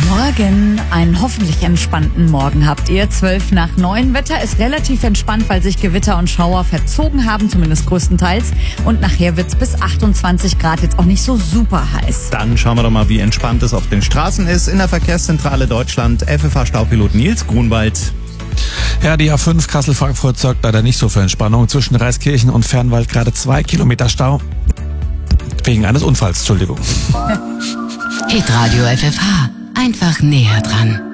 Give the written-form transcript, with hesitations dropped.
Morgen, einen hoffentlich entspannten Morgen habt ihr. 8:55. Wetter ist relativ entspannt, weil sich Gewitter und Schauer verzogen haben, zumindest größtenteils. Und nachher wird's bis 28 Grad, jetzt auch nicht so super heiß. Dann schauen wir doch mal, wie entspannt es auf den Straßen ist. In der Verkehrszentrale Deutschland, FFH-Staupilot Nils Grunwald. Ja, die A5 Kassel-Frankfurt sorgt leider nicht so für Entspannung. Zwischen Reiskirchen und Fernwald gerade 2 Kilometer Stau. Wegen eines Unfalls, Entschuldigung. Hitradio FFH. Einfach näher dran.